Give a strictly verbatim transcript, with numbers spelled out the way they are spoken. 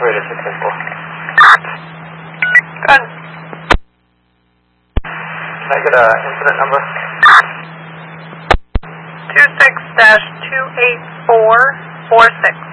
Operator six ten four. Good. Can I get an incident number? two six dash two eight four four six.